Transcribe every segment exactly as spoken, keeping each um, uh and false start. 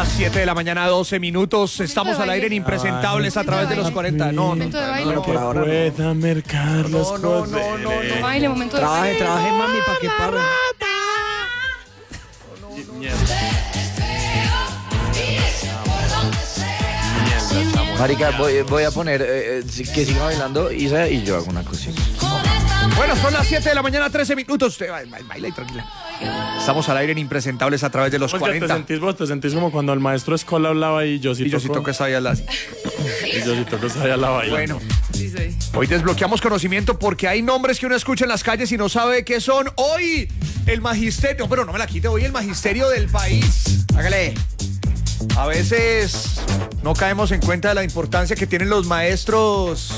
Las siete de la mañana, doce minutos. Estamos al aire en Impresentables a través de los cuarenta. No, no, no, no, por ahora pueda mercar los no, no, no, no, no. Baile, momento de Trabaje, baile. trabaje, mami, para que pare. Marica, voy, voy a poner eh, eh, que siga bailando Isa y yo hago una cosita. Bueno, son las siete de la mañana, trece minutos. Usted baila, baila y tranquila. Estamos al aire en Impresentables a través de los ¿Cómo es que te cuarenta. sentís vos? Te sentís como cuando el maestro Escola hablaba y yo sí Y yo sí toco. toco esa ahí al lado. Y yo sí toco esa ahí al lado bailando. Bueno, Sí, sí. hoy desbloqueamos conocimiento porque hay nombres que uno escucha en las calles y no sabe qué son. Hoy, el magisterio, pero no me la quite, hoy el magisterio del país. Hágale. A veces no caemos en cuenta de la importancia que tienen los maestros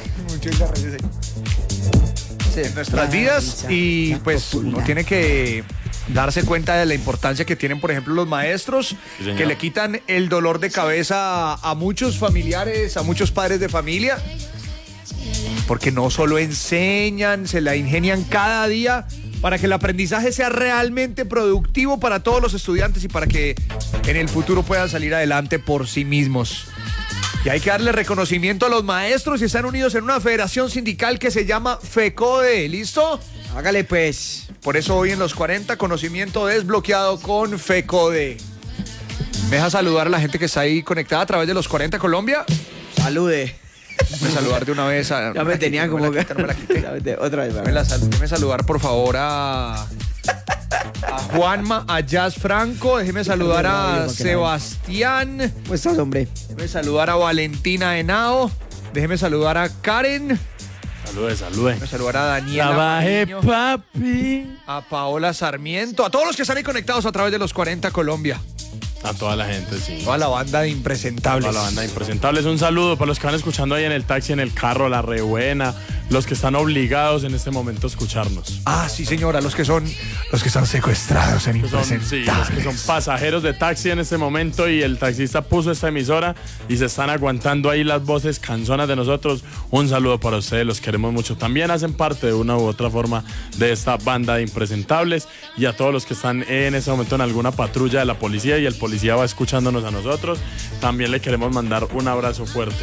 en nuestras vidas y pues uno tiene que darse cuenta de la importancia que tienen, por ejemplo, los maestros, Sí, señor. que le quitan el dolor de cabeza a, a muchos familiares, a muchos padres de familia, porque no solo enseñan, se la ingenian cada día para que el aprendizaje sea realmente productivo para todos los estudiantes y para que en el futuro puedan salir adelante por sí mismos. Y hay que darle reconocimiento a los maestros y están unidos en una federación sindical que se llama FECODE. ¿Listo? Hágale pues. Por eso hoy en los cuarenta, conocimiento desbloqueado con FECODE. ¿Me deja saludar a la gente que está ahí conectada a través de los cuarenta Colombia? Salude. Déjame saludar de una vez a... Ya me tenía no como me la quité, no me la quité. Ya me- Otra vez, Déjame, la sal- déjeme saludar por favor a, a Juanma, a Jazz Franco, déjeme saludar a Sebastián, Pues estás, hombre. déjeme saludar a Valentina Henao, déjeme saludar a Karen, Salude, salude. déjeme saludar a Daniela Trabaje, Mariño, papi. a Paola Sarmiento, a todos los que están ahí conectados a través de los cuarenta Colombia, A toda la gente, sí. toda la banda de Impresentables. Toda la banda de Impresentables. Un saludo para los que van escuchando ahí en el taxi, en el carro, la rebuena, los que están obligados en este momento a escucharnos. Ah, sí señora, los que son, los que están secuestrados en Que son, sí, Impresentables. los que son pasajeros de taxi en este momento y el taxista puso esta emisora y se están aguantando ahí las voces canzonas de nosotros. Un saludo para ustedes, los queremos mucho. También hacen parte de una u otra forma de esta banda de Impresentables y a todos los que están en este momento en alguna patrulla de la policía y el policía va escuchándonos a nosotros. También le queremos mandar un abrazo fuerte.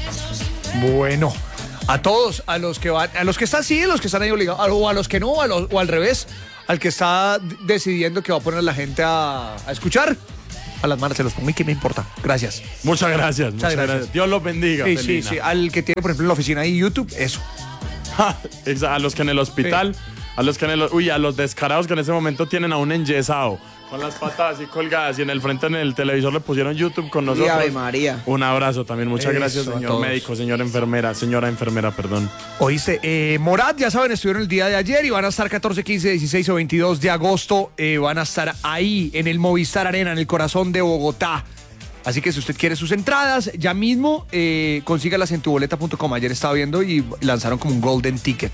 Bueno, a todos, a los que van, a los que están sí, a los que están ahí obligados, a- o a los que no, a los- o al revés, al que está d- decidiendo que va a poner a la gente a, a escuchar, a las manos se los pongo y que me importa. Gracias. Muchas gracias, muchas gracias. gracias. Dios los bendiga. Sí, sí, Felina. sí. Al que tiene, por ejemplo, en la oficina ahí YouTube, eso. Exa- a los que en el hospital, a los que en el, uy, a los descarados que en ese momento tienen a un enyesado con las patas así colgadas y en el frente en el televisor le pusieron YouTube con Y nosotros. Ave María. Un abrazo también, muchas Eso, gracias, a señor todos. médico, señora enfermera, señora enfermera, perdón. Oíste, eh, Morat, ya saben, estuvieron el día de ayer y van a estar catorce, quince, dieciséis o veintidós de agosto. eh, van a estar ahí en el Movistar Arena, en el corazón de Bogotá. Así que si usted quiere sus entradas, ya mismo eh, consígalas en tuboleta punto com. Ayer estaba viendo y lanzaron como un golden ticket.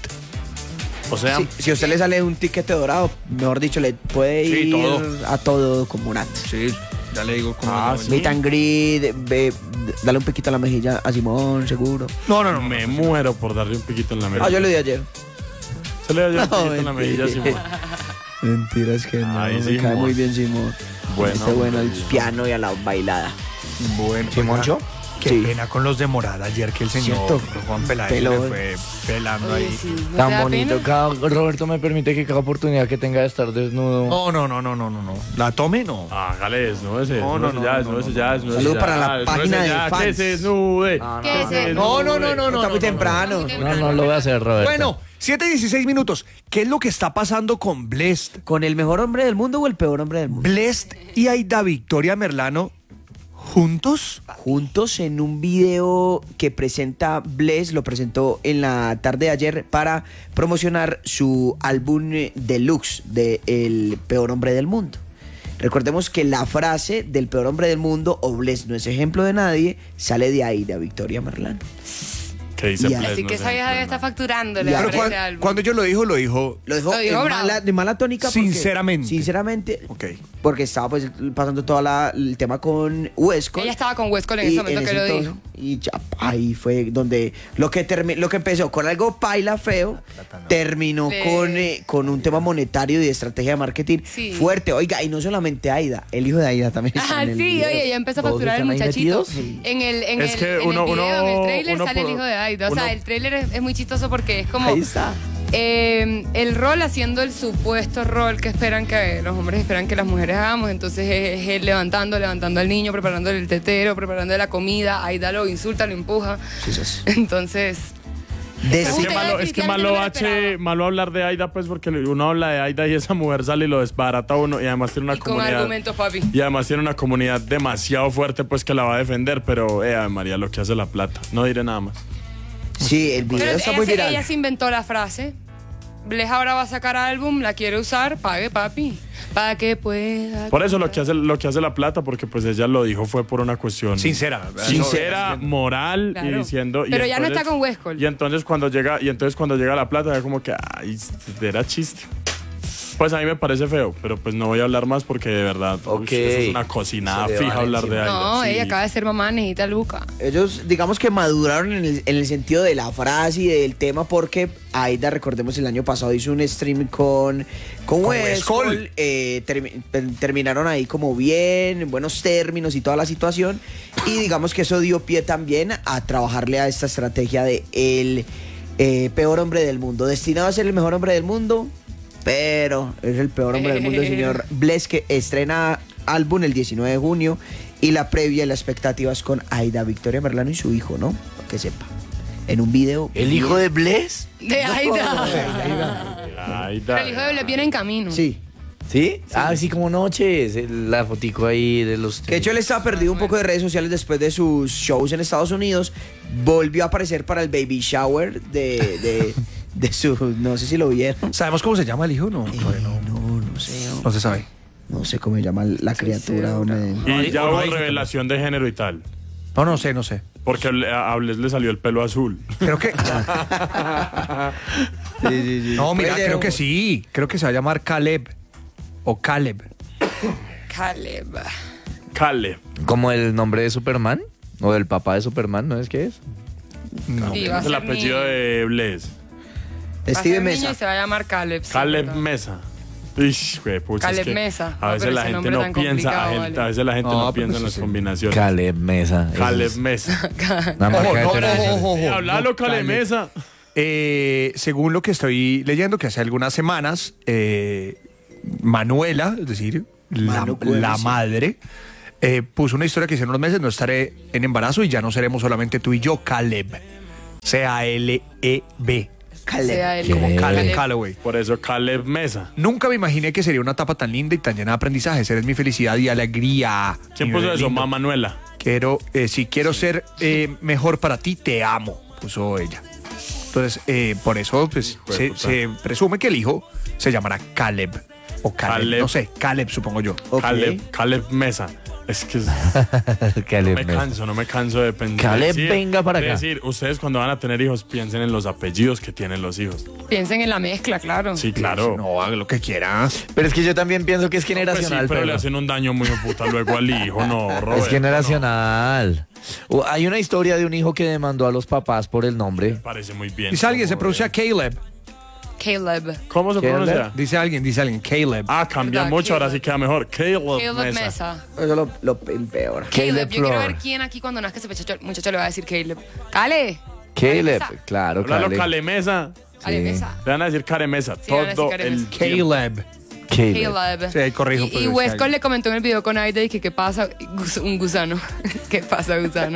O sea, Si, si a usted le sale un tiquete dorado, mejor dicho, le puede Sí, ir todo. a todo como Morat. Sí, ya le digo cómo. Ah, es. sí. Meet and greet, ve, dale un piquito a la mejilla a Simón, seguro. No, no, no. me muero por darle un piquito en la mejilla. Ah, yo le di ayer. Se le dio un No, piquito en la mejilla, mentira. Simón. Mentiras que no, Ay, me Simón. cae muy bien Simón. Bueno, Este bueno al hombre. piano y a la bailada. Bueno, ¿Simón oiga, Show? Qué Sí. pena con los de Morada ayer que el señor Cierto. Juan Peláez Pelón. le fue pelando Oye, ahí. sí, ¿no te Tan da bonito, pena? cada, Roberto me permite que cada oportunidad que tenga de estar desnudo. No, no, no, no, no, no, no. La tome, no. Hágale, desnúdese, No, no, desnúdese no, ya, no, desnúdese no, ya, no. desnúdese Salud ya, para la desnúdese página de ya, fans. Que se desnude. No, ¿Qué es eso? No, no, no, no, no. Está muy no, temprano. No, no lo voy a hacer, Roberto. Bueno, siete y dieciséis minutos. ¿Qué es lo que está pasando con Blest? ¿Con el mejor hombre del mundo o el peor hombre del mundo? Blest y Aida Victoria Merlano juntos. Juntos en un video que presenta Bless, lo presentó en la tarde de ayer para promocionar su álbum deluxe de El Peor Hombre del Mundo. Recordemos que la frase del peor hombre del mundo o Bless no es ejemplo de nadie sale de ahí, de Victoria Merlano. ¿Qué dice Y Bless? Así No que sé, esa vieja no, debe no. estar facturándole Ya, a Pero ese cuan- álbum. cuando yo lo dijo, lo dijo. Lo dejó, Lo dijo en bravo. mala, de mala tónica. porque, Sinceramente. Sinceramente. Ok. porque estaba pues pasando todo la, el tema con Westcol. Ella estaba con Westcol en Y ese momento en que ese lo entonces- dijo. Y ya, ahí fue donde lo que, termi- lo que empezó con algo paila feo, terminó Le- con, eh, con un tema monetario y de estrategia de marketing Sí. fuerte. Oiga, y no solamente Aida, el hijo de Aida también está Ah, en el sí, video. oye, ya empezó a ¿Todos facturar el están ahí muchachito. metidos? En el, en Es el, que en uno- el video, uno- en el trailer uno sale por- el hijo de Aida. O uno- sea, el trailer es, es muy chistoso porque es como Ahí está. eh, el rol haciendo el supuesto rol que esperan que los hombres esperan que las mujeres hagamos. Entonces es, es él levantando, levantando al niño, preparándole el tetero, preparándole la comida. Aida lo insulta, lo empuja. Sí, sí, sí. Entonces, De- Es que, Usted malo, es que malo, definitivamente no lo H, esperaba. malo hablar de Aida, pues, porque uno habla de Aida y esa mujer sale y lo desbarata a uno y además tiene una y con comunidad. argumentos, papi. Y además tiene una comunidad demasiado fuerte, pues, que la va a defender, pero, eh, Ave María, lo que hace la plata. No diré nada más. sí, el video Pero está ella, muy se, viral. ella se inventó la frase. Bless ahora va a sacar álbum, la quiere usar, pague, papi. Para que pueda. Por eso lo que hace, lo que hace la plata, porque pues ella lo dijo fue por una cuestión Sincera. sincera, moral y Claro. diciendo. y Pero ya no entonces- está con Westcol. Y entonces cuando llega, y entonces cuando llega la plata, ya como que ay, era chiste. Pues a mí me parece feo, pero pues no voy a hablar más porque de verdad uy, Ok. eso es una cocinada Se le fija van hablar de encima. Aida. No, sí. ella acaba de ser mamá, necesita Luca. Ellos, digamos que maduraron en el, en el sentido de la frase y del tema, porque Aida, recordemos, el año pasado hizo un stream con, con, Con Westcol, Westcol. eh, termi- ter- terminaron ahí como bien, en buenos términos y toda la situación, y digamos que eso dio pie también a trabajarle a esta estrategia de el eh, peor hombre del mundo, destinado a ser el mejor hombre del mundo, pero es el peor hombre del mundo, el señor Bless, que estrena álbum el diecinueve de junio, y la previa y las expectativas con Aida Victoria Merlano y su hijo, ¿no? Para que sepa. En un video. ¿El hijo de Bless? De Aida. Aida. Pero el hijo de Bless viene en camino. Sí. ¿Sí? Ah, sí, como noches. el- La fotico ahí de los... Que de hecho él estaba perdido un poco de redes sociales después de sus shows en Estados Unidos. Volvió a aparecer para el baby shower de, de, de su... No sé si lo vieron. ¿Sabemos cómo se llama el hijo? No, Eh, todavía no, no, no sé. no se sabe. No sé cómo se llama la criatura. segura. Hombre. Y ya No, no hubo hay- revelación de género y tal. No, no sé, no sé. Porque le- a Bless le salió el pelo azul. Creo que. No, mira, Puede ser creo un- que sí. Creo que se va a llamar Caleb. O Caleb. Caleb. Caleb. ¿Como el nombre de Superman? ¿O del papá de Superman? ¿No es qué es? No. Y va a Es el ser apellido niño. de Bless. Va a Steve ser niño Mesa. y se va a llamar Caleb. sí, Caleb ¿verdad? Mesa. Ish, güey, pucha, es Caleb que Mesa. A No, veces pero la ese gente nombre no tan piensa, a, complicado, gente- vale. a veces la gente No, no, pero piensa en sí, las sí. combinaciones. Caleb Mesa. Caleb Eso Mesa. es Una marca de no, teléfono. no, Eh, Hablalo, no, Caleb Caleb. Mesa. Eh, según lo que estoy leyendo, que hace algunas semanas, eh, Manuela, es decir, la, Manu Cuevas, la sí. madre, eh, puso una historia que dice: en unos meses no estaré en embarazo y ya no seremos solamente tú y yo, Caleb. C A L E B. Caleb. Sea él. Como Caleb Caleb. Calloway. Por eso Caleb Mesa. Nunca me imaginé que sería una etapa tan linda y tan llena de aprendizajes. Eres mi felicidad y alegría. ¿Quién Y puso eso? lindo. Mamá Manuela. Quiero, eh, si quiero ser eh, mejor para ti, te amo, puso ella. Entonces, eh, por eso pues, Hijo de se, puta. se presume que el hijo se llamará Caleb. O Caleb, Caleb. no sé, Caleb supongo yo. Ok. Caleb, Caleb Mesa. Es que es- Caleb no me Mesa. canso, no me canso de pensar. Caleb, venga para acá. Es decir, ustedes cuando van a tener hijos, piensen en los apellidos que tienen los hijos. Piensen en la mezcla, claro. Sí, claro. No, haga lo que quiera. Pero es que yo también pienso que es Pues sí, generacional. pero le Pedro. hacen un daño muy puta luego al hijo, no, Roberto. Es generacional. Uh, Hay una historia de un hijo que demandó a los papás por el nombre. no. Parece muy bien. Dice alguien, se Como, pronuncia eh, Caleb. Caleb. ¿Cómo se ¿Qué, pronuncia? Dice alguien, dice alguien, Caleb. Ah, cambia ¿Verdad? mucho, ahora Caleb. sí queda mejor. Caleb, Caleb Mesa. Mesa. Eso lo, lo empeora. Caleb. Caleb Yo quiero Flor. ver quién aquí cuando nazca ese muchacho, muchacho le va a decir Caleb. Cale. Caleb, Mesa. claro, Háblalo, Caleb. Caleb Mesa. Cale Sí. Mesa. Le van a decir Care Mesa. Sí, van a decir todo Care el Mesa. tiempo. Caleb. Caleb. Caleb. Sí, ahí corrijo, Y, pero y es Westcott alguien. le comentó en el video con Aida y que qué pasa, Gus- un gusano. ¿Qué pasa, gusano?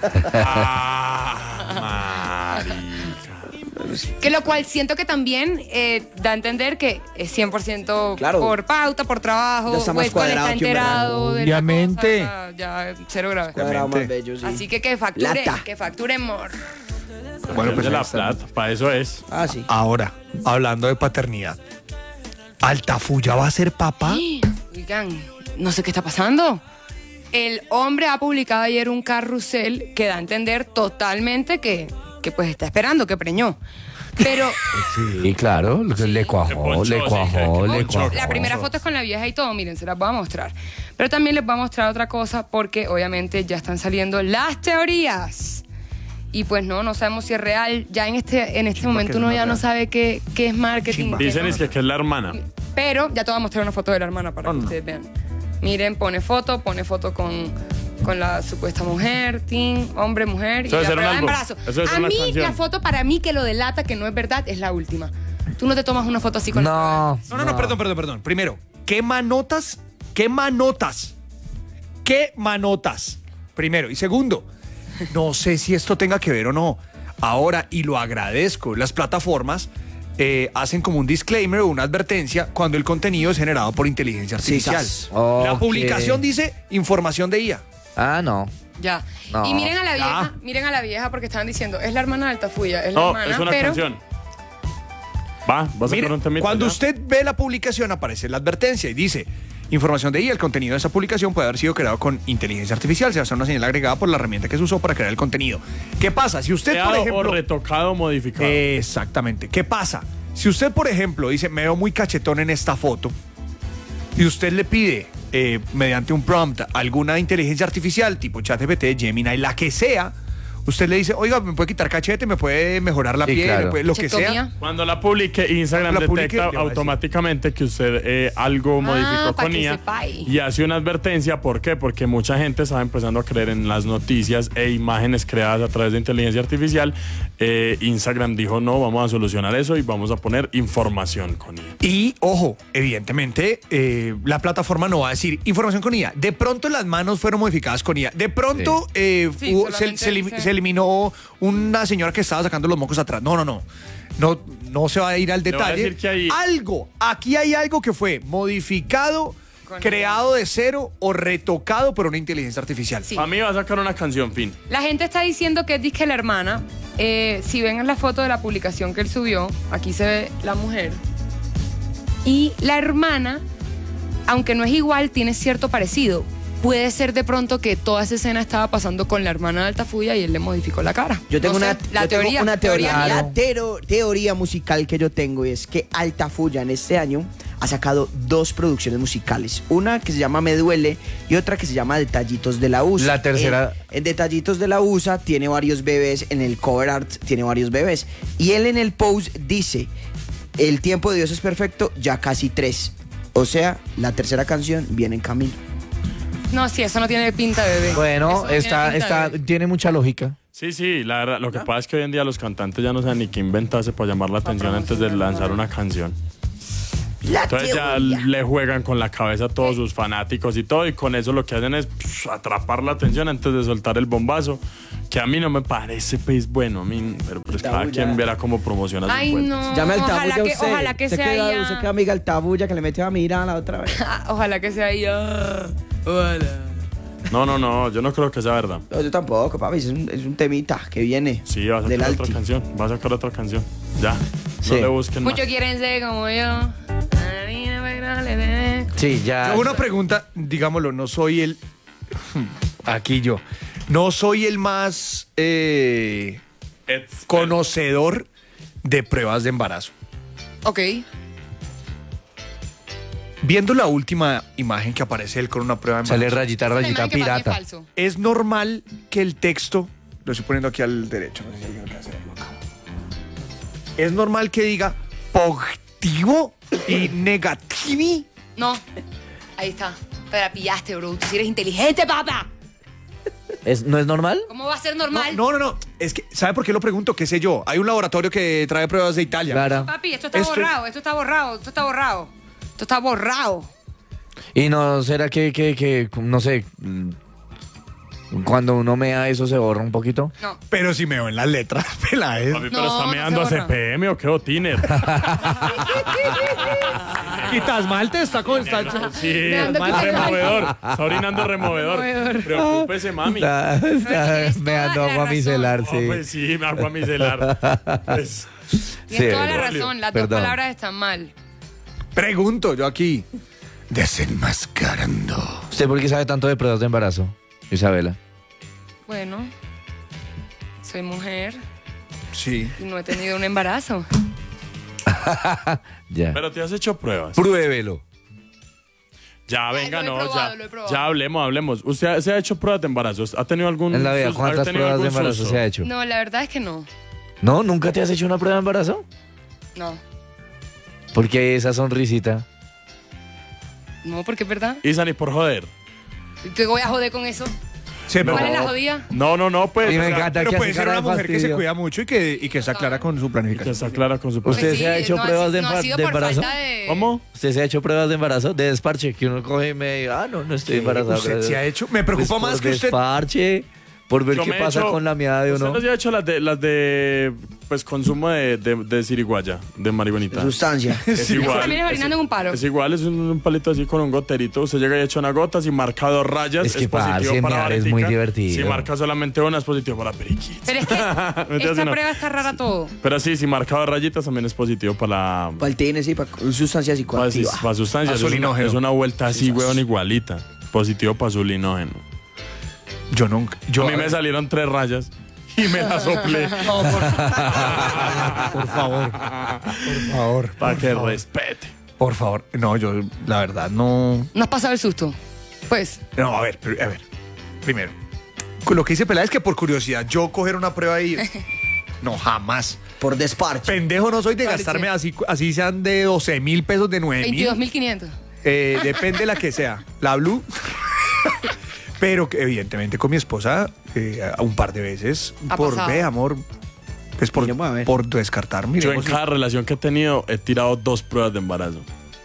Ah, marica. Que lo cual siento que también eh, da a entender que es cien por ciento Claro. por pauta, por trabajo. Ya está más Westcott cuadrado está que un enterado de la Obviamente. cosa, o sea, ya cero grave. Cuadrado más bello, sí. Así que que facture, Lata. que facture more. Bueno, pues de ahí la está. plata, para eso es. Ah, sí. Ahora, hablando de paternidad. ¿Altafulla va a ser papá? Oigan, no sé qué está pasando. El hombre ha publicado ayer un carrusel que da a entender totalmente que, que pues está esperando, que preñó. Pero Sí, claro, le- le Se cuajó, ponchó, le sí, cuajó, que- le que cuajó. ponchó. la primera foto es con la vieja y todo, miren, se las voy a mostrar. Pero también les voy a mostrar otra cosa porque obviamente ya están saliendo las teorías. Y pues no, no sabemos si es real. Ya en este, en este momento que uno es ya una no sabe qué, qué es marketing. qué Dicen no. es que, que es la hermana. Pero ya te voy a mostrar una foto de la hermana para Oh, que no. ustedes vean. Miren, pone foto, pone foto con, con la supuesta mujer, teen, hombre, mujer, Eso y debe la ser un prueba de álbum. embarazo. Eso debe ser A una mí, canción. la foto para mí que lo delata que no es verdad es la última. Tú no te tomas una foto así con No. No, no, no, perdón, perdón, perdón. Primero, ¿qué manotas? ¿Qué manotas? ¿Qué manotas? Primero. Y segundo, no sé si esto tenga que ver o no. Ahora, y lo agradezco, las plataformas eh, hacen como un disclaimer o una advertencia cuando el contenido es generado por inteligencia Sí, artificial. sas. La Ok. publicación dice información de I A. Ah, no. Ya. No. Y miren a la vieja, Ya. miren a la vieja porque estaban diciendo, es la hermana de Altafulla, es la No, hermana, es una pero canción. Va, vas a Mire, sacar un temita. cuando ya. usted ve la publicación aparece la advertencia y dice información de I A, el contenido de esa publicación puede haber sido creado con inteligencia artificial, se hace una señal agregada por la herramienta que se usó para crear el contenido. ¿Qué pasa? Si usted, por Creado ejemplo... o retocado, modificado. Exactamente. ¿Qué pasa? Si usted, por ejemplo, dice, me veo muy cachetón en esta foto, y usted le pide, eh, mediante un prompt, alguna inteligencia artificial, tipo ChatGPT, Gemini, la que sea, usted le dice, oiga, me puede quitar cachete, me puede mejorar la Sí, piel, claro. me puede- lo que sea. Chectomía. Cuando la publique, Instagram Cuando la publique, detecta le va a decir. automáticamente que usted eh, algo modificó pa' con que I A sepáis. y hace una advertencia. ¿Por qué? Porque mucha gente estaba empezando a creer en las noticias e imágenes creadas a través de inteligencia artificial. Eh, Instagram dijo, no, vamos a solucionar eso y vamos a poner información con I A. Y, ojo, evidentemente, eh, la plataforma no va a decir información con I A. De pronto las manos fueron modificadas con I A. De pronto eh, Sí, hubo- se, solamente se elim- dice- se eliminó una señora que estaba sacando los mocos atrás. No, no, no. No, no se va a ir al Le voy a detalle. decir que hay- Algo, aquí hay algo que fue modificado, Con creado de cero o retocado por una inteligencia artificial. Sí. A mí va a sacar una canción, fin. La gente está diciendo que es disque la hermana. Eh, si ven en la foto de la publicación que él subió, aquí se ve la mujer. Y la hermana, aunque no es igual, tiene cierto parecido. Puede ser de pronto que toda esa escena estaba pasando con la hermana de Altafulla y él le modificó la cara. Yo tengo, No sé, una, la yo tengo teoría, una teoría, teoría la mía. tero- teoría musical que yo tengo es que Altafulla en este año ha sacado dos producciones musicales. Una que se llama Me Duele y otra que se llama Detallitos de la U S A. La tercera- En, en Detallitos de la U S A tiene varios bebés, en el cover art tiene varios bebés. Y él en el post dice, el tiempo de Dios es perfecto, ya casi tres. O sea, la tercera canción viene en camino. No, sí, eso no tiene pinta de bebé. Bueno, Eso no tiene está, pinta está, de bebé. tiene mucha lógica. Sí, sí, la verdad, lo que pasa es que hoy en día los cantantes ya no saben ni qué inventarse para llamar la atención antes de lanzar una canción. La Entonces ya teoría. le juegan con la cabeza a todos sus fanáticos y todo, y con eso lo que hacen es psh, atrapar la atención antes de soltar el bombazo, que a mí no me parece pues bueno, a mí, pero pues cada Tabulla. quien verá cómo promociona su Ay, cuenta. no. Llame al ojalá tabulla que, usted. ojalá que Usted sea queda- ella. Usted queda amiga al tabulla que le metió a mirar la otra vez. Ah, ojalá que sea ella. Ojalá. No, no, no, yo no creo que sea verdad. No, yo tampoco, papi. Es un, es un temita que viene. Sí, va a del sacar otra Alti. canción, va a sacar otra canción. Ya, no Sí. le busquen más. Muchos quieren ser como yo. Sí, ya. Yo una pregunta, digámoslo, no soy el... Aquí yo. No soy el más eh, It's- conocedor de pruebas de embarazo. Ok. Viendo la última imagen que aparece él con una prueba de Sale embarazo, rayita, La rayita imagen que para mí es pirata. falso. es normal que el texto, lo estoy poniendo aquí al derecho, no sé si alguien alcanza a verlo acá. Es normal que diga positivo y negativo. No. Ahí está. Te la pillaste, bro. Tú sí eres inteligente, papá. ¿Es, ¿No es normal? ¿Cómo va a ser No, normal? no, no, no. Es que, ¿sabe por qué lo pregunto? ¿Qué sé yo? Hay un laboratorio que trae pruebas de Italia. Claro. Papi, esto está Esto- borrado, esto está borrado, esto está borrado. Esto está borrado. ¿Y no será que, que, que no sé, mm, cuando uno mea eso se borra un poquito? No. Pero si me veo en las letras, Peláez. Papi, pero No, está no meando se a borra. C P M o qué o Tiner. Quitas malte, está con... Está, Sí, Meando mal quita- removedor. Está orinando removedor. Removedor. Preocúpese, mami. Está, está tienes meando toda la agua razón. micelar, No, sí. pues sí, me agua micelar. Pues, Tienes Sí, toda la Rolio. razón, las Perdón. dos palabras están mal. Pregunto yo aquí. Desenmascarando. ¿Usted por qué sabe tanto de pruebas de embarazo, Isabela? Bueno, soy mujer. Sí. Y no he tenido un embarazo. Ya. Pero te has hecho pruebas. Pruébelo. Ya, Ay, venga, lo he no, probado, ya. lo he probado. Ya hablemos, hablemos. ¿Usted ha- se ha hecho pruebas de embarazo? ¿Ha tenido algún En la vida, sus- ha ¿cuántas tenido pruebas de algún embarazo susto? se ha hecho? No, la verdad es que no. ¿No? ¿Nunca te has hecho una prueba de embarazo? No. ¿Por qué esa sonrisita? No, porque es verdad. Isa, ni por joder. ¿Qué voy a joder con eso? Sí, pero, ¿Cuál es la jodida? No, no, no, pues. Y me o sea, encanta pero que puede hace ser cara una de mujer que se fastidio. cuida mucho y que, y que está clara con su Que planificación. está clara con su ¿Usted posición. se ha hecho no pruebas ha, de no ha embar- sido de por embarazo? falta de... ¿Cómo? ¿Usted se ha hecho pruebas de embarazo? De desparche, que uno coge y me dice, ah, no, no estoy embarazada. ¿Usted gracias. se ha hecho? Me preocupa Pues más por que usted... desparche, por ver Yo qué me he pasa hecho- con la miada de ¿Usted uno. no se ha hecho las de, las de pues, consumo de, de, de ciriguaya, de marihuanita? Sustancia. Es igual. También es orinando en un palo. Es igual, es un, un palito así con un goterito. Usted llega y echa una gota, si marca dos rayas, Es que es positivo parce, para mear es varetica. muy divertido. Si marca solamente una, es positivo para periquitos. Pero es que Mentira, esta sí, no. prueba está rara todo. Pero sí, si marca dos rayitas, también es positivo para la... Para el T N C, para sustancia Para, psicoactiva. para sustancias. Es una, Azulinógeno. es una vuelta así, weón, igualita. Positivo para azulinógeno. Yo nunca... Yo, a mí me salieron tres rayas y me las soplé. No, por, por favor. Por favor. Para que respete. Por favor. No, yo, la verdad, no... ¿No has pasado el susto? Pues, No, a ver, pr- a ver. Primero, con lo que dice Peláez es que por curiosidad, yo coger una prueba ahí... No, jamás. Por desparche. Pendejo no soy de Parecía. gastarme así, así sean de doce mil pesos, de nueve veintidós mil. mil quinientos. Eh, depende la que sea. La Blue. Pero que evidentemente con mi esposa eh, un par de veces. Ha por pasado. ve, amor. Pues por, Miremos a ver. por descartar. Yo en Miremos. cada relación que he tenido he tirado dos pruebas de embarazo.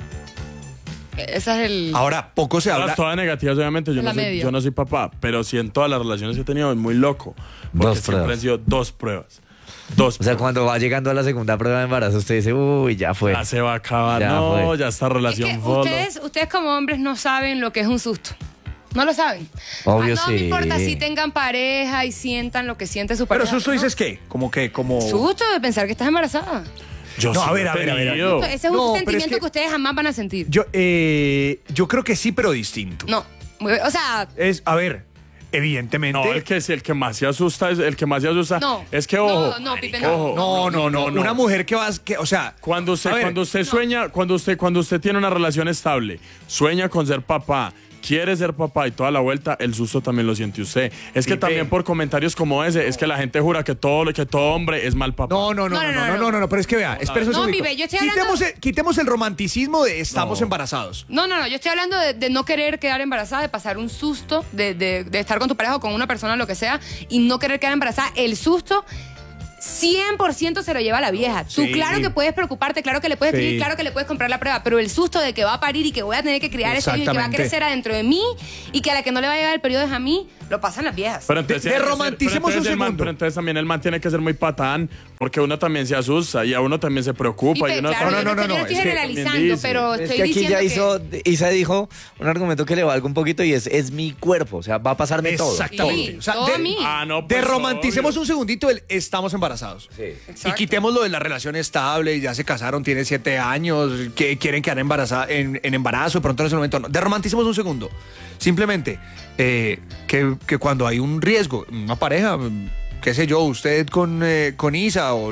Esa es el... Ahora, poco se habla. Todas, todas negativas, obviamente. Yo La no, soy, media. yo no soy papá, pero sí en todas las relaciones que he tenido es muy loco. Porque Dos siempre pruebas. han sido dos pruebas. Dos O sea, pruebas. cuando va llegando a la segunda prueba de embarazo, usted dice, uy, ya fue. Ya se va a acabar. Ya no, fue. ya esta Es relación que fue. ustedes, ustedes como hombres no saben lo que es un susto. No lo saben. Obvio, Ah, no me sí. importa si tengan pareja y sientan lo que siente su Pero pareja. susto ¿no? dices qué? Como que, como. Susto de pensar que estás embarazada. Yo No, sí a ver, lo he a ver, a ver, a ver. tenido. Ese es un No, pero es sentimiento que... que- ustedes jamás van a sentir. Yo, eh, yo creo que sí, pero distinto. No. O sea, Es, a ver, evidentemente. No, el que, sí, el que más se asusta es el que más se asusta. No. Es que, ojo. No, no, Pipe, no. ojo. No, no, no, Una mujer que vas, que, o sea. Cuando usted, a ver, cuando usted sueña, cuando usted, cuando usted tiene una relación estable, sueña con ser papá, quiere ser papá y toda la vuelta, el susto también lo siente usted. Es que Pipe. también por comentarios como ese, es que la gente jura que todo, que todo hombre es mal papá. No, no, no, no, no, no, no, no, no, pero es que vea, espérese un No, segundito. Pipe, yo estoy quitemos, hablando- el, quitemos el romanticismo de estamos No. embarazados. no, no, no. Yo estoy hablando de, de no querer quedar embarazada, de pasar un susto, de, de- de estar con tu pareja o con una persona, lo que sea, y no querer quedar embarazada. El susto cien por ciento se lo lleva la vieja. Tú Sí. claro que puedes preocuparte, claro que le puedes Sí. escribir, claro que le puedes comprar la prueba, pero el susto de que va a parir y que voy a tener que criar ese niño y que va a Exactamente. crecer adentro de mí y que a la que no le va a llegar el periodo es a mí, lo pasan las viejas. Pero entonces, De- tiene de que ser- romanticemos pero entonces un el man- segundo. pero entonces también el man tiene que ser muy patán, porque uno también se asusta y a uno también se preocupa. Pipe, y uno claro, no, yo no, no, estoy- no, yo estoy es que generalizando, también dice. pero Es estoy que aquí diciendo ya que... hizo, Isa dijo un argumento que le valga un poquito y es, es mi cuerpo, o sea, va a pasarme todo. Exactamente. Sí, O sea, todo de, a mí. Ah, no, de pues, romanticemos obvio. un segundito el estamos embarazados. Sí. Y Exacto. quitemos lo de la relación estable, y ya se casaron, tiene siete años, que quieren quedar embarazada, en, en embarazo, de pronto en ese momento no. De romanticemos un segundo. Simplemente eh, que, que cuando hay un riesgo, una pareja, qué sé yo, usted con, eh, con Isa, o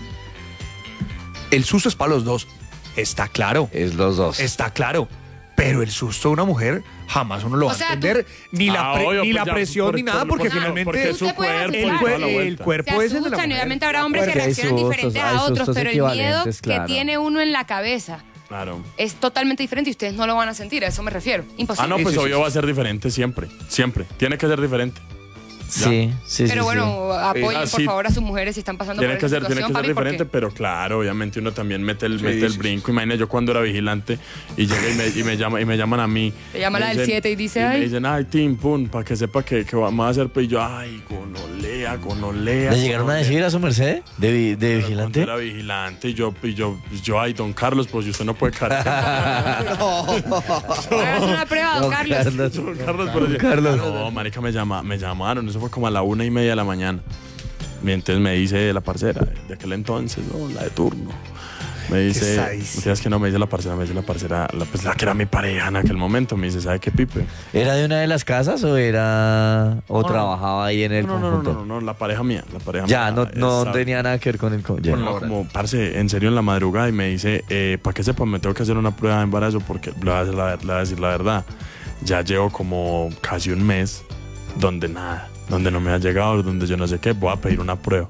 el susto es para los dos. Está claro. Es los dos. Está claro. Pero el susto de una mujer jamás uno lo va O sea, a entender. Ni la, Ah, pre- obvio, ni pues la ya, presión por- ni nada, por- porque por- finalmente porque es su Usted puede cuerpo y el, asustar. toda cue- la el vuelta. cuerpo se es el de la asustan y mujer. obviamente habrá hombres que Porque hay reaccionan sustos, diferentes hay a otros, sustos pero el miedo equivalentes, que claro. tiene uno en la cabeza Claro. es totalmente diferente y ustedes no lo van a sentir, a eso me refiero. Imposible. Ah, no, pues sí, sí, obvio sí. va a ser diferente siempre. Siempre. Tiene que ser diferente. Sí, sí, Pero sí, bueno, apoyen Ah, por sí. favor a sus mujeres si están pasando Tiene por que esa ser, tiene que situación, ser papi, porque diferente, pero claro, obviamente uno también mete el, Sí, mete el sí, brinco. Imagínate yo cuando era vigilante y llega y me, y me llama y me llaman a mí. Te llama Me la del dicen- siete y dice, y ay. me dicen, ay, Tim, pum, para que sepa que, que vamos a hacer. Pues y yo, ay, gonolea, gonolea. ¿Le llegaron a gonolea. decir a su merced de, vi- de Pero vigilante? cuando era vigilante y yo, y yo, y yo, ay, don Carlos, pues si usted no puede cargar. hagas una prueba, don Don Carlos. Carlos. Don Carlos, pero yo- Carlos. No, marica, me, llama, me llamaron. Eso fue como a la una y media de la mañana. Y entonces me dice la parcera de aquel entonces, no, la de turno. Me dice, sadísimo. ¿sabes que no? Me dice la parcera, me dice la parcera, la, pues, la que era mi pareja en aquel momento, me dice, ¿sabe qué, Pipe? ¿Era de una de las casas o era o No, no. trabajaba ahí en el No, no, no, conjunto? no, no, no, la pareja mía, la pareja Ya, mía. no, no esa- tenía nada que ver con el con- ya. Bueno, como, parce, en serio en la madrugada y me dice, eh, ¿para qué sepa? Me tengo que hacer una prueba de embarazo porque le voy a decir la, le voy a decir la verdad. Ya llevo como casi un mes donde nada, donde no me ha llegado, donde yo no sé qué, voy a pedir una prueba.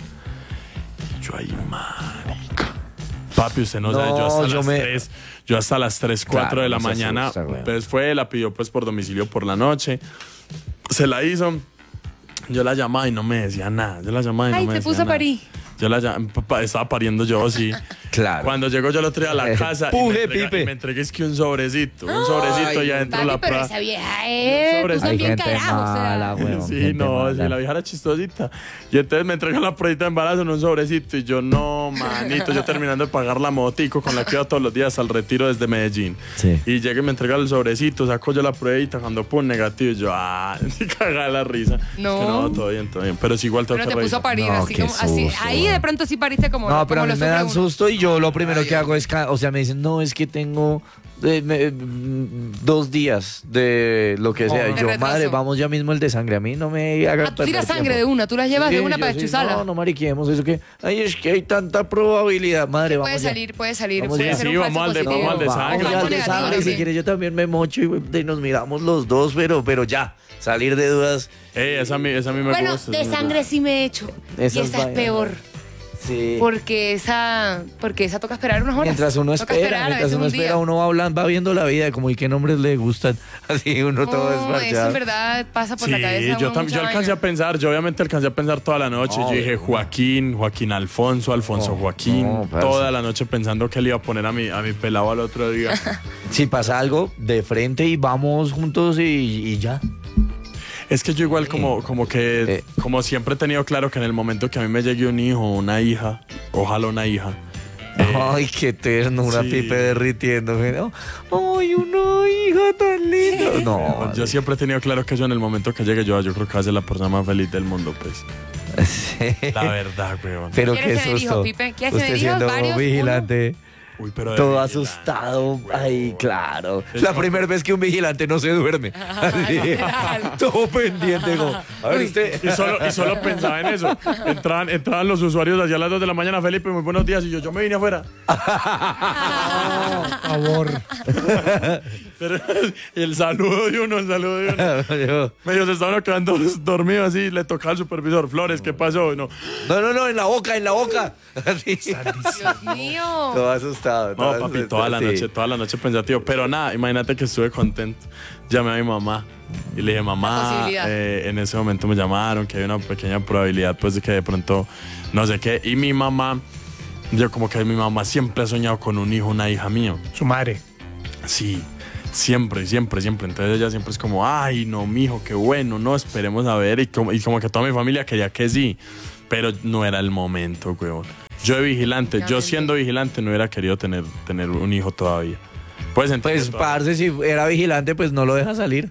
Yo ahí, marica. Papi, usted no, No, sabe, yo hasta yo las me- tres, yo hasta las tres, cuatro Claro, de la no se mañana, asusta, güey. pues fue, la pidió pues por domicilio por la noche, se la hizo, yo la llamaba y no me decía nada, yo la llamaba y Ay, no me te decía puso a nada. parir. Yo la llam- papá, estaba pariendo yo, sí. Claro. Cuando llegó yo el otro día a la casa y me Puje, entrega- Pipe. y me entregué es que un sobrecito, un sobrecito y adentro Papi, la pero prueba. esa vieja es... Sobre- Tú Hay también gente carajo, o sea... mala, weón, Sí, gente no, mala. sí, la vieja era chistosita. Y entonces me entregó la pruebita de embarazo en un sobrecito y yo, no, manito, yo terminando de pagar la motico con la que iba todos los días al retiro desde Medellín. Sí. Y llegué y me entrega el sobrecito, saco yo la pruebita, cuando pum, negativo, y yo, ah, cagada la risa. No. Es que no, todo bien, todo bien. Pero sí, igual tengo Pero que te puso a revisar. parir, No, así qué como... Así, susto, ahí de güey. pronto sí pariste como... No, pero a como mí lo me dan sufre uno. susto y yo lo primero que hago es, ca- o sea, me dicen, no, es que tengo eh, me- mm, dos días de lo que sea. De Y yo, retraso. madre, vamos ya mismo el de sangre. A mí no me haga Ah, tú tiras perder sangre de tiempo. una, tú las llevas de Sí, una yo para sí, chuzarla. No, no mariquemos, eso que, ay, es que hay tanta probabilidad. Madre, vamos Puede ya. salir, puede salir, Vamos puede ya. ser Sí, un vamos falso al de- positivo. vamos al de Vamos sangre. ya Falso al de negativo sangre, si también. quiere yo también me mocho y, y nos miramos los dos, pero, pero ya, salir de dudas. Ey, esa a mí, esa a mí me Bueno, gusta. de esa me sangre sí me he hecho. Y Esas esa es vainas. peor. Sí. Porque esa, porque esa toca esperar unas horas. Mientras uno Toca espera, esperar, a mientras veces uno un espera, día. uno va hablando, va viendo la vida, como y qué nombres le gustan. Así uno todo No, eso en desparchado. verdad pasa por Sí, la cabeza. yo, uno tam- mucha yo alcancé vaina. a pensar, yo obviamente alcancé a pensar toda la noche. No, yo dije no. Joaquín, Joaquín Alfonso, Alfonso No, Joaquín, no, parce. toda la noche pensando que le iba a poner a mi, a mi pelado al otro día. Si pasa algo, de frente y vamos juntos y, y ya. Es que yo igual como, como que, Eh. como siempre he tenido claro que en el momento que a mí me llegue un hijo o una hija, ojalá una hija. eh, Ay, qué ternura, sí. Pipe derritiendo. ¿No? Ay, una hija tan linda. No, yo siempre he tenido claro que eso en el momento que llegue yo, yo creo que va a ser la persona más feliz del mundo, pues. sí. La verdad, weón. Pero ¿Quieres qué tener susto. hijos, Pipe? ¿Quieres Usted tener hijos? siendo ¿Varios? vigilante. Uy, pero de Todo vigilante, asustado. weón. Ay, claro. Es La como- primera vez que un vigilante no se duerme. Así, todo pendiente. Como, a ver, usted. Y solo, y solo pensaba en eso. Entraban, entraban los usuarios allá a las dos de la mañana, Felipe, muy buenos días. Y yo, yo me vine afuera. favor. Pero el saludo de uno, el saludo de uno. Yo- Medio se estaban quedando dormidos así, le tocaba al supervisor, Flores, ¿qué pasó? No, No, no, no, en la boca, en la boca. Así. Dios mío. Todo asustado. no todo papi, asustado, toda la sí. noche, toda la noche pensativo. Pero nada, imagínate que estuve contento. Llamé a mi mamá y le dije, La mamá, posibilidad. eh, en ese momento me llamaron, que hay una pequeña probabilidad pues de que de pronto, no sé qué. Y mi mamá, yo como que mi mamá siempre ha soñado con un hijo, una hija mío. Su madre. Sí, siempre, siempre, siempre. Entonces ella siempre es como, ay, no, mijo, qué bueno, no, esperemos a ver. Y como, y como que toda mi familia quería que sí, pero no era el momento, huevón. Yo de vigilante, yo siendo vigilante no hubiera querido tener, tener un hijo todavía. Pues entonces... Pues, parce, si era vigilante, pues no lo deja salir.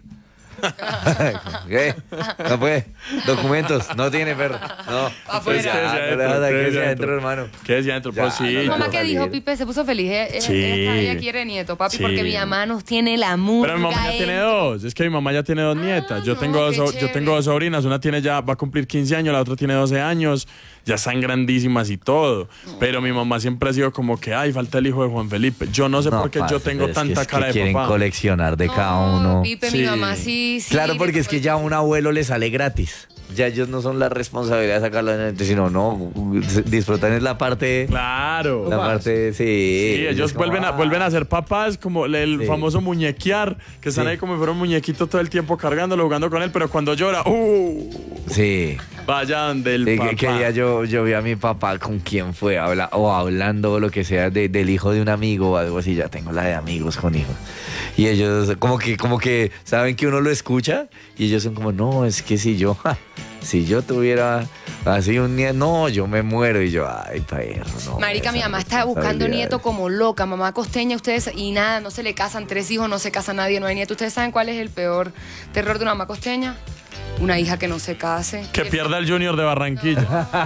¿Qué? No puede. Documentos, no tiene perro. No. Afuera. Pues ya, no le dejas salir, que sea adentro, hermano. ¿Qué decía adentro? Ya, Pues sí. no, ¿Tu mamá no, qué salir. dijo, Pipe? Se puso feliz. Ella, ella- Sí. ella- ella quiere nieto, papi, Sí. porque mi mamá nos tiene la murga. Pero mi mamá ya tiene en- dos. Es que mi mamá ya tiene dos nietas. Yo no, tengo dos, qué so- yo chévere. tengo dos sobrinas. Una tiene ya, va a cumplir quince años, la otra tiene doce años. Ya están grandísimas y todo. Pero mi mamá siempre ha sido como que, ay, falta el hijo de Juan Felipe. Yo no sé por qué yo parce, tengo pero es que- tanta es que cara de quieren papá. coleccionar de cada No, uno. Pipe, Sí. mi mamá sí, sí. Claro, porque le- es que ya a un abuelo le sale gratis. Ya ellos no son la responsabilidad de sacarlo adelante, sino no, disfrutan es la parte, Claro. la parte, sí. Sí, ellos como, vuelven a, ah, vuelven a ser papás, como el Sí. famoso muñequear, que están Sí. ahí como si fuera un muñequito todo el tiempo cargándolo, jugando con él, pero cuando llora, ¡uh! Sí. Vayan del Sí, papá. que, que día yo, yo vi a mi papá con quién fue, habla, o hablando o lo que sea de- del hijo de un amigo o algo así, ya tengo la de amigos con hijos. Y ellos como que, como que saben que uno lo escucha y ellos son como, no, es que si yo, ja, si yo tuviera así un nieto, no, yo me muero. Y yo, ay, perro, no. Marica, mi esa mamá está buscando responsabilidad. nieto como loca. Mamá costeña, ustedes, y nada, no se le casan tres hijos, no se casa nadie, no hay nieto. ¿Ustedes saben cuál es el peor terror de una mamá costeña? una hija que no se case. Que pierda el Junior de Barranquilla.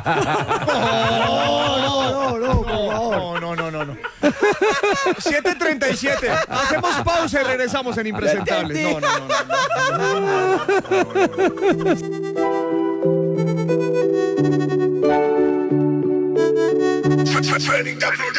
No, no, no, no, no, no, no, no. siete treinta y siete. Hacemos pausa y regresamos en Impresentables. No, no, no, no, no.